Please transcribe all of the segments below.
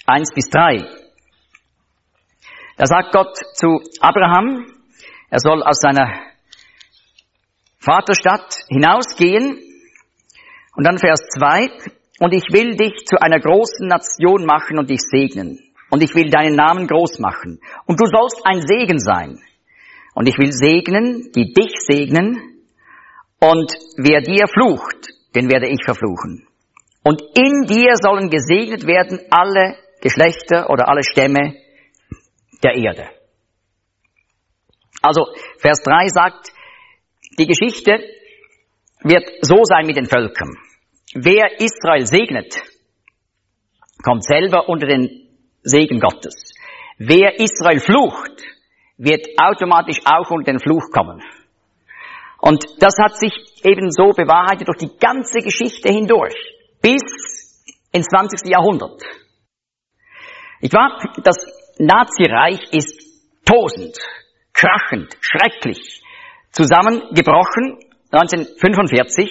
1-3. Da sagt Gott zu Abraham, er soll aus seiner Vaterstadt hinausgehen. Und dann Vers 2, und ich will dich zu einer großen Nation machen und dich segnen. Und ich will deinen Namen groß machen. Und du sollst ein Segen sein. Und ich will segnen, die dich segnen. Und wer dir flucht, den werde ich verfluchen. Und in dir sollen gesegnet werden alle Geschlechter oder alle Stämme der Erde. Also Vers 3 sagt, die Geschichte wird so sein mit den Völkern. Wer Israel segnet, kommt selber unter den Segen Gottes. Wer Israel flucht, wird automatisch auch unter den Fluch kommen. Und das hat sich eben so bewahrheitet durch die ganze Geschichte hindurch, bis ins 20. Jahrhundert. Nicht wahr? Das Nazireich ist tosend, krachend, schrecklich zusammengebrochen, 1945.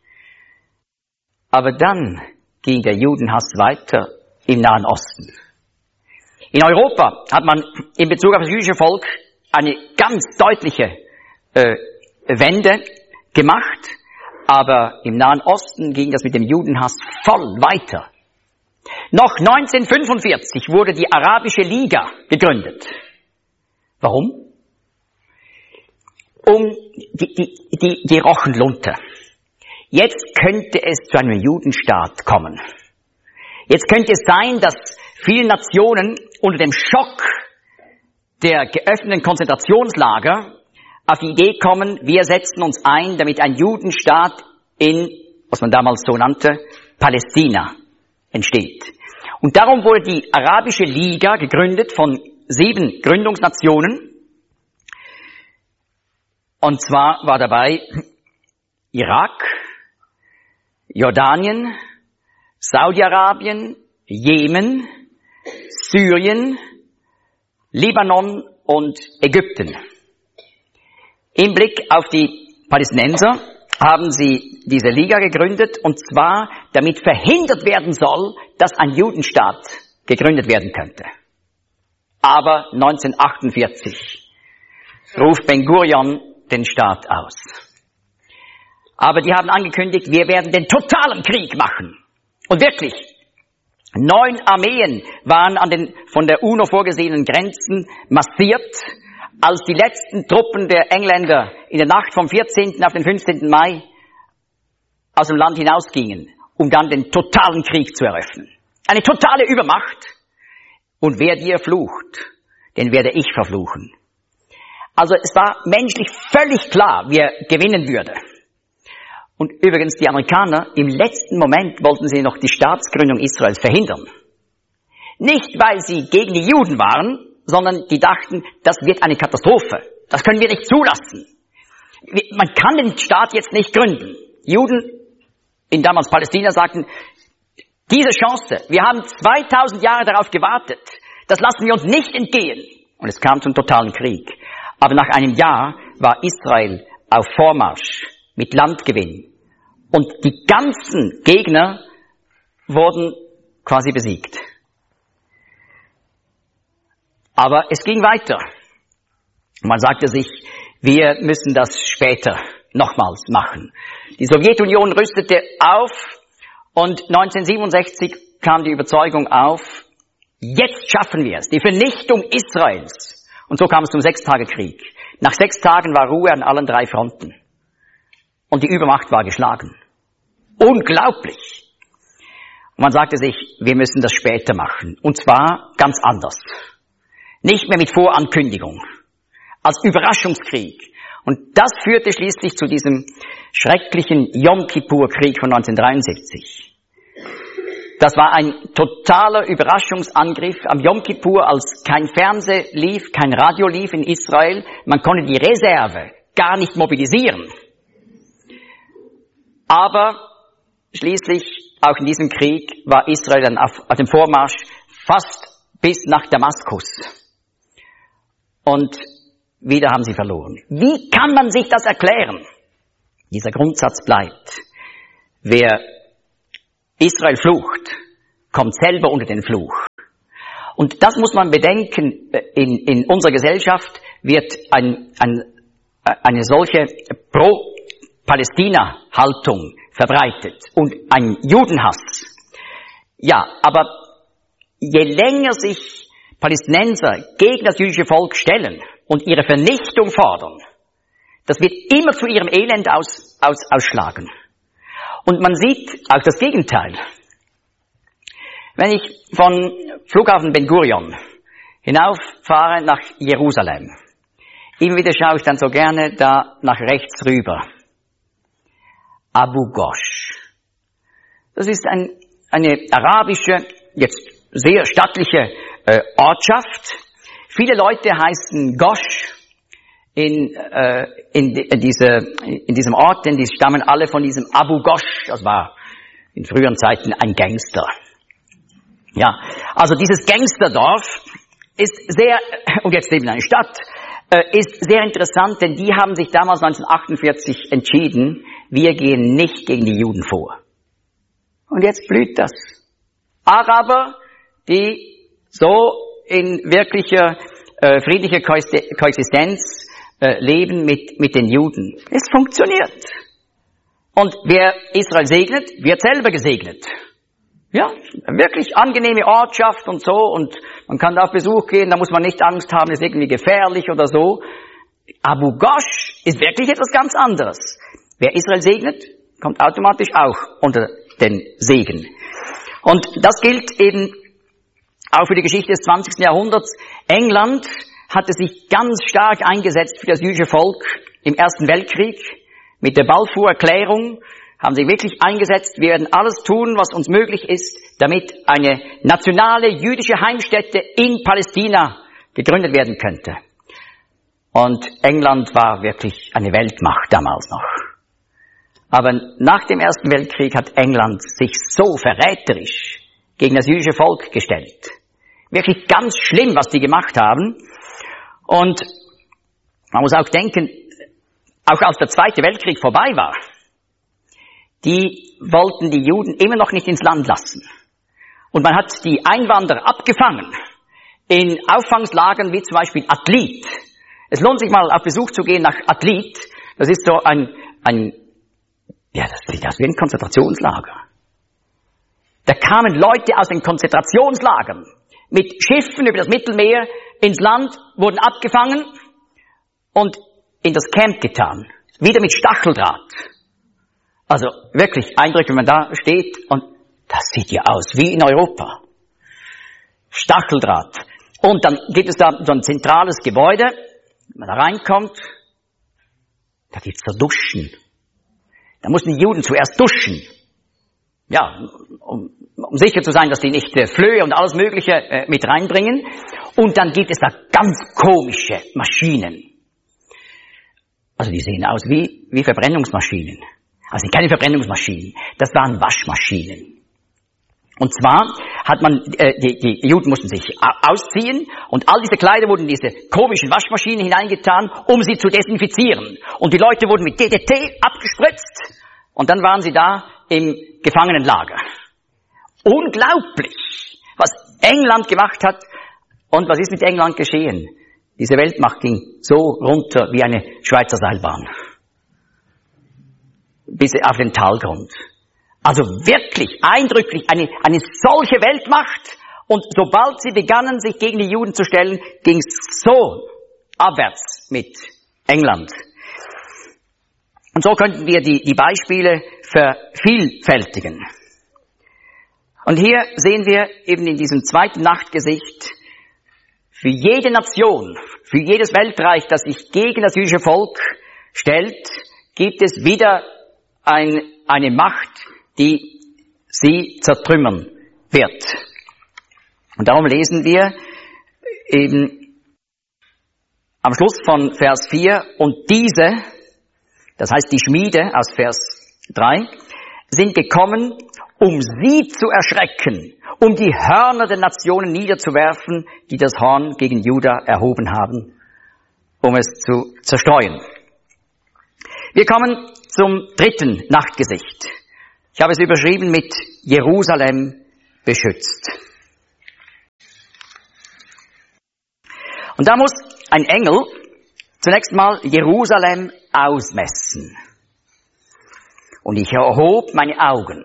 Aber dann ging der Judenhass weiter im Nahen Osten. In Europa hat man in Bezug auf das jüdische Volk eine ganz deutliche Wende gemacht, aber im Nahen Osten ging das mit dem Judenhass voll weiter. Noch 1945 wurde die Arabische Liga gegründet. Warum? Um die rochen Lunte. Jetzt könnte es zu einem Judenstaat kommen. Jetzt könnte es sein, dass viele Nationen unter dem Schock der geöffneten Konzentrationslager auf die Idee kommen, wir setzen uns ein, damit ein Judenstaat in, was man damals so nannte, Palästina entsteht. Und darum wurde die Arabische Liga gegründet von 7 Gründungsnationen. Und zwar war dabei Irak, Jordanien, Saudi-Arabien, Jemen, Syrien, Libanon und Ägypten. Im Blick auf die Palästinenser haben sie diese Liga gegründet, und zwar damit verhindert werden soll, dass ein Judenstaat gegründet werden könnte. Aber 1948 ruft Ben-Gurion den Staat aus. Aber die haben angekündigt, wir werden den totalen Krieg machen. Und wirklich, 9 Armeen waren an den von der UNO vorgesehenen Grenzen massiert, als die letzten Truppen der Engländer in der Nacht vom 14. auf den 15. Mai aus dem Land hinausgingen, um dann den totalen Krieg zu eröffnen. Eine totale Übermacht. Und wer dir flucht, den werde ich verfluchen. Also es war menschlich völlig klar, wer gewinnen würde. Und übrigens, die Amerikaner, im letzten Moment wollten sie noch die Staatsgründung Israels verhindern. Nicht, weil sie gegen die Juden waren, sondern die dachten, das wird eine Katastrophe. Das können wir nicht zulassen. Man kann den Staat jetzt nicht gründen. Die Juden in damals Palästina sagten, diese Chance, wir haben 2000 Jahre darauf gewartet, das lassen wir uns nicht entgehen. Und es kam zum totalen Krieg. Aber nach einem Jahr war Israel auf Vormarsch mit Landgewinn. Und die ganzen Gegner wurden quasi besiegt. Aber es ging weiter. Man sagte sich, wir müssen das später nochmals machen. Die Sowjetunion rüstete auf und 1967 kam die Überzeugung auf, jetzt schaffen wir es, die Vernichtung Israels. Und so kam es zum Sechstagekrieg. Nach 6 Tagen war Ruhe an allen 3 Fronten. Und die Übermacht war geschlagen. Unglaublich. Und man sagte sich, wir müssen das später machen. Und zwar ganz anders. Nicht mehr mit Vorankündigung. Als Überraschungskrieg. Und das führte schließlich zu diesem schrecklichen Yom-Kippur-Krieg von 1973. Das war ein totaler Überraschungsangriff am Yom Kippur, als kein Fernseh lief, kein Radio lief in Israel. Man konnte die Reserve gar nicht mobilisieren. Aber schließlich, auch in diesem Krieg, war Israel dann auf dem Vormarsch fast bis nach Damaskus. Und wieder haben sie verloren. Wie kann man sich das erklären? Dieser Grundsatz bleibt. Wer Israel flucht, kommt selber unter den Fluch. Und das muss man bedenken, in unserer Gesellschaft wird eine solche Pro-Palästina-Haltung verbreitet und ein Judenhass. Ja, aber je länger sich Palästinenser gegen das jüdische Volk stellen und ihre Vernichtung fordern, das wird immer zu ihrem Elend ausschlagen. Und man sieht auch das Gegenteil. Wenn ich von Flughafen Ben Gurion hinauffahre nach Jerusalem, immer wieder schaue ich dann so gerne da nach rechts rüber. Abu Ghosh. Das ist eine arabische, jetzt sehr stattliche Ortschaft. Viele Leute heißen Ghosh in diesem Ort, denn die stammen alle von diesem Abu Ghosh. Das war in früheren Zeiten ein Gangster. Ja, also dieses Gangsterdorf ist sehr, und jetzt eben eine Stadt, ist sehr interessant, denn die haben sich damals 1948 entschieden, wir gehen nicht gegen die Juden vor. Und jetzt blüht das. Araber, die so in wirklicher friedlicher Koexistenz leben mit den Juden. Es funktioniert. Und wer Israel segnet, wird selber gesegnet. Ja, wirklich angenehme Ortschaft und so, und man kann da auf Besuch gehen, da muss man nicht Angst haben, ist irgendwie gefährlich oder so. Abu Ghosh ist wirklich etwas ganz anderes. Wer Israel segnet, kommt automatisch auch unter den Segen. Und das gilt eben auch für die Geschichte des 20. Jahrhunderts. England hatte sich ganz stark eingesetzt für das jüdische Volk im Ersten Weltkrieg. Mit der Balfour-Erklärung haben sie wirklich eingesetzt, wir werden alles tun, was uns möglich ist, damit eine nationale jüdische Heimstätte in Palästina gegründet werden könnte. Und England war wirklich eine Weltmacht damals noch. Aber nach dem Ersten Weltkrieg hat England sich so verräterisch gegen das jüdische Volk gestellt. Wirklich ganz schlimm, was die gemacht haben. Und man muss auch denken, auch als der Zweite Weltkrieg vorbei war, die wollten die Juden immer noch nicht ins Land lassen. Und man hat die Einwanderer abgefangen in Auffangslagern wie zum Beispiel Atlit. Es lohnt sich mal auf Besuch zu gehen nach Atlit. Das ist so das sieht aus wie ein Konzentrationslager. Da kamen Leute aus den Konzentrationslagern mit Schiffen über das Mittelmeer ins Land, wurden abgefangen und in das Camp getan. Wieder mit Stacheldraht. Also wirklich eindrücklich, wenn man da steht und das sieht ja aus wie in Europa. Stacheldraht. Und dann gibt es da so ein zentrales Gebäude, wenn man da reinkommt, da gibt's so Duschen. Da mussten die Juden zuerst duschen. Ja, um sicher zu sein, dass die nicht Flöhe und alles Mögliche mit reinbringen. Und dann gibt es da ganz komische Maschinen. Also die sehen aus wie Verbrennungsmaschinen. Also keine Verbrennungsmaschinen, das waren Waschmaschinen. Und zwar hat man, die Juden mussten sich ausziehen und all diese Kleider wurden in diese komischen Waschmaschinen hineingetan, um sie zu desinfizieren. Und die Leute wurden mit DDT abgespritzt und dann waren sie da im Gefangenenlager. Unglaublich, was England gemacht hat. Und was ist mit England geschehen? Diese Weltmacht ging so runter wie eine Schweizer Seilbahn. Bis auf den Talgrund. Also wirklich eindrücklich eine solche Weltmacht. Und sobald sie begannen, sich gegen die Juden zu stellen, ging es so abwärts mit England. Und so könnten wir die Beispiele vervielfältigen. Und hier sehen wir eben in diesem zweiten Nachtgesicht, für jede Nation, für jedes Weltreich, das sich gegen das jüdische Volk stellt, gibt es wieder eine Macht, die sie zertrümmern wird. Und darum lesen wir eben am Schluss von Vers 4, und diese, das heißt die Schmiede aus Vers 3, sind gekommen, um sie zu erschrecken, um die Hörner der Nationen niederzuwerfen, die das Horn gegen Juda erhoben haben, um es zu zerstreuen. Wir kommen zum dritten Nachtgesicht. Ich habe es überschrieben mit Jerusalem beschützt. Und da muss ein Engel zunächst mal Jerusalem ausmessen. Und ich erhob meine Augen.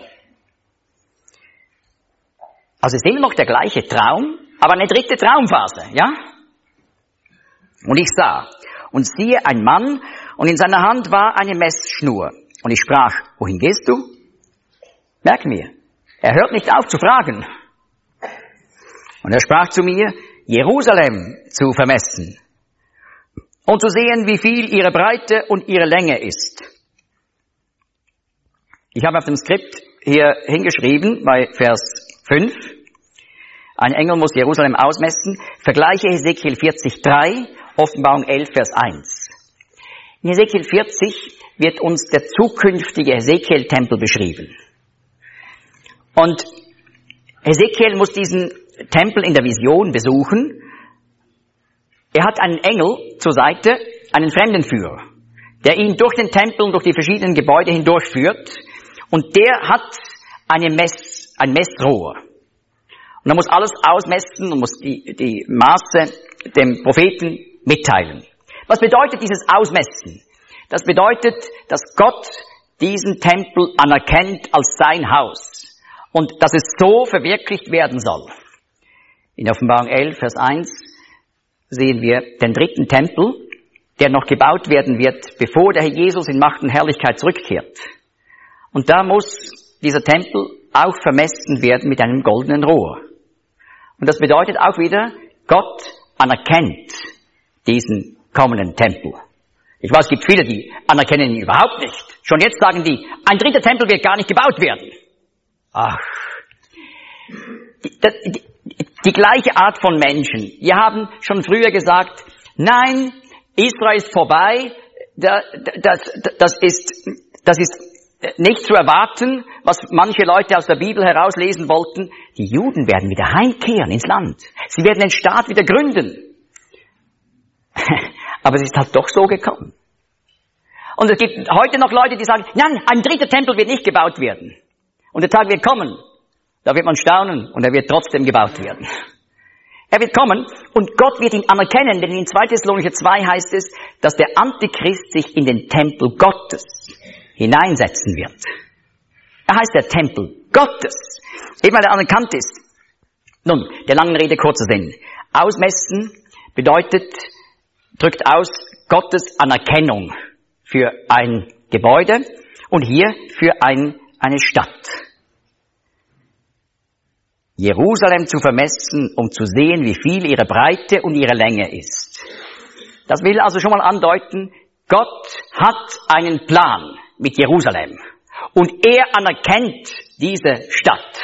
Also es ist immer noch der gleiche Traum, aber eine dritte Traumphase, ja? Und ich sah und siehe ein Mann, und in seiner Hand war eine Messschnur. Und ich sprach, wohin gehst du? Merk mir, er hört nicht auf zu fragen. Und er sprach zu mir, Jerusalem zu vermessen und zu sehen, wie viel ihre Breite und ihre Länge ist. Ich habe auf dem Skript hier hingeschrieben, bei Vers 5, ein Engel muss Jerusalem ausmessen, vergleiche Hesekiel 40,3, Offenbarung 11, Vers 1. In Hesekiel 40 wird uns der zukünftige Hesekiel-Tempel beschrieben. Und Hesekiel muss diesen Tempel in der Vision besuchen. Er hat einen Engel zur Seite, einen Fremdenführer, der ihn durch den Tempel und durch die verschiedenen Gebäude hindurchführt. Und der hat ein Messrohr. Und er muss alles ausmessen und muss die Maße dem Propheten mitteilen. Was bedeutet dieses Ausmessen? Das bedeutet, dass Gott diesen Tempel anerkennt als sein Haus und dass es so verwirklicht werden soll. In Offenbarung 11, Vers 1 sehen wir den dritten Tempel, der noch gebaut werden wird, bevor der Herr Jesus in Macht und Herrlichkeit zurückkehrt. Und da muss dieser Tempel auch vermessen werden mit einem goldenen Rohr. Und das bedeutet auch wieder, Gott anerkennt diesen kommenden Tempel. Ich weiß, es gibt viele, die anerkennen ihn überhaupt nicht. Schon jetzt sagen die, ein dritter Tempel wird gar nicht gebaut werden. Ach, die gleiche Art von Menschen. Die haben schon früher gesagt, nein, Israel ist vorbei, das ist nicht zu erwarten, was manche Leute aus der Bibel herauslesen wollten. Die Juden werden wieder heimkehren ins Land. Sie werden den Staat wieder gründen. Aber es ist halt doch so gekommen. Und es gibt heute noch Leute, die sagen, nein, ein dritter Tempel wird nicht gebaut werden. Und der Tag wird kommen. Da wird man staunen und er wird trotzdem gebaut werden. Er wird kommen und Gott wird ihn anerkennen, denn in 2. Thessalonicher 2 heißt es, dass der Antichrist sich in den Tempel Gottes hineinsetzen wird. Er heißt der Tempel Gottes, eben weil er anerkannt ist. Nun, der langen Rede kurzer Sinn. Ausmessen bedeutet, drückt aus Gottes Anerkennung für ein Gebäude und hier für eine Stadt. Jerusalem zu vermessen, um zu sehen, wie viel ihre Breite und ihre Länge ist. Das will also schon mal andeuten, Gott hat einen Plan mit Jerusalem und er anerkennt diese Stadt.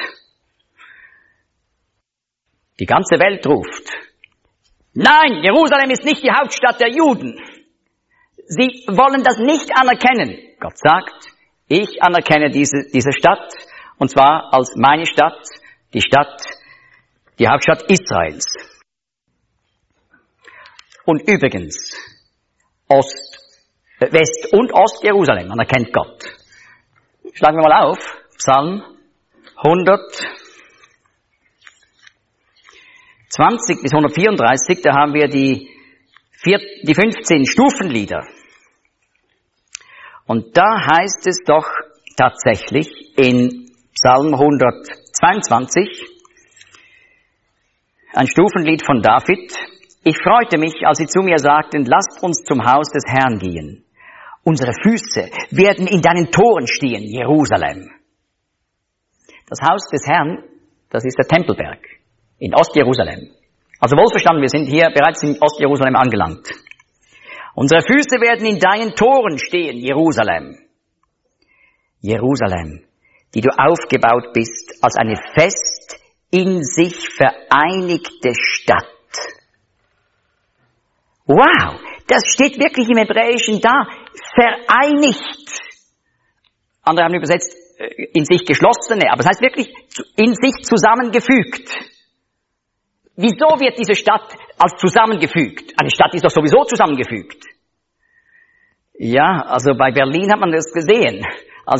Die ganze Welt ruft, nein, Jerusalem ist nicht die Hauptstadt der Juden. Sie wollen das nicht anerkennen. Gott sagt, ich anerkenne diese Stadt, und zwar als meine Stadt, die Hauptstadt Israels. Und übrigens, West- und Ost-Jerusalem anerkennt Gott. Schlagen wir mal auf, Psalm 120 bis 134, da haben wir die 15 Stufenlieder. Und da heißt es doch tatsächlich in Psalm 122, ein Stufenlied von David, ich freute mich, als sie zu mir sagten, lasst uns zum Haus des Herrn gehen. Unsere Füße werden in deinen Toren stehen, Jerusalem. Das Haus des Herrn, das ist der Tempelberg in Ostjerusalem. Also wohlverstanden, wir sind hier bereits in Ostjerusalem angelangt. Unsere Füße werden in deinen Toren stehen, Jerusalem. Jerusalem, die du aufgebaut bist als eine fest in sich vereinigte Stadt. Wow, das steht wirklich im Hebräischen da, vereinigt. Andere haben übersetzt, in sich geschlossene, aber es heißt wirklich in sich zusammengefügt. Wieso wird diese Stadt als zusammengefügt? Eine Stadt ist doch sowieso zusammengefügt. Ja, also bei Berlin hat man das gesehen. Als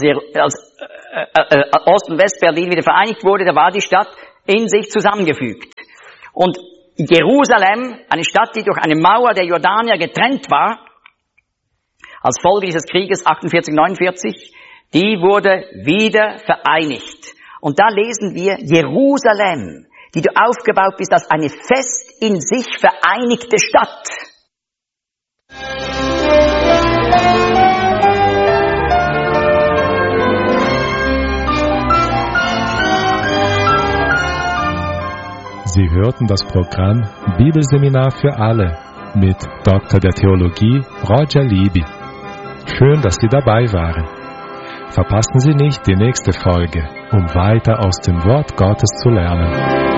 Ost- und West-Berlin wieder vereinigt wurde, da war die Stadt in sich zusammengefügt. Und Jerusalem, eine Stadt, die durch eine Mauer der Jordanier getrennt war, als Folge dieses Krieges 48, 49, die wurde wieder vereinigt. Und da lesen wir, Jerusalem, die du aufgebaut bist als eine fest in sich vereinigte Stadt. Sie hörten das Programm Bibelseminar für alle mit Dr. der Theologie Roger Libby. Schön, dass Sie dabei waren. Verpassen Sie nicht die nächste Folge, um weiter aus dem Wort Gottes zu lernen.